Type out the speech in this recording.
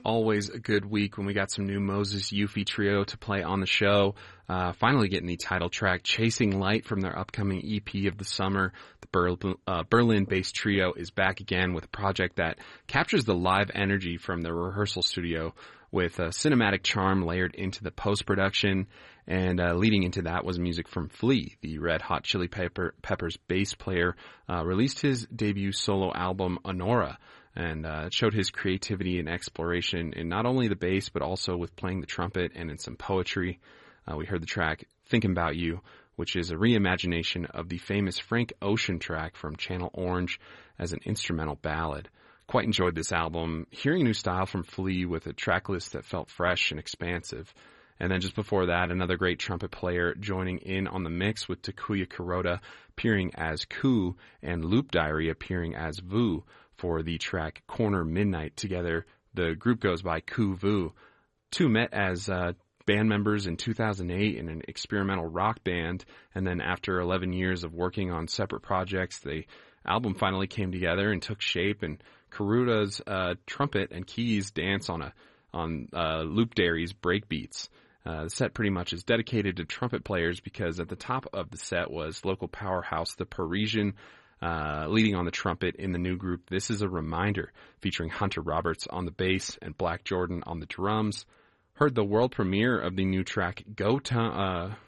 Always a good week when we got some new Moses Yuffie Trio to play on the show. Finally getting the title track, Chasing Light, from their upcoming EP of the summer. The Berlin-based trio is back again with a project that captures the live energy from their rehearsal studio with cinematic charm layered into the post-production. And leading into that was music from Flea, the Red Hot Chili Peppers bass player, released his debut solo album, Honora. And it showed his creativity and exploration in not only the bass, but also with playing the trumpet and in some poetry. We heard the track Thinking About You, which is a reimagination of the famous Frank Ocean track from Channel Orange as an instrumental ballad. Quite enjoyed this album, hearing new style from Flea with a track list that felt fresh and expansive. And then just before that, another great trumpet player joining in on the mix with Takuya Kuroda appearing as Ku and Loop Diary appearing as Vu for the track Corner Midnight. Together, the group goes by Ku Vu. Two met as band members in 2008 in an experimental rock band, and then after 11 years of working on separate projects, the album finally came together and took shape, and Kuroda's trumpet and keys dance on Loop Diary's breakbeats. The set pretty much is dedicated to trumpet players because at the top of the set was local powerhouse The Parisian, leading on the trumpet in the new group This Is a Reminder, featuring Hunter Roberts on the bass and Black Jordan on the drums. Heard the world premiere of the new track Go Time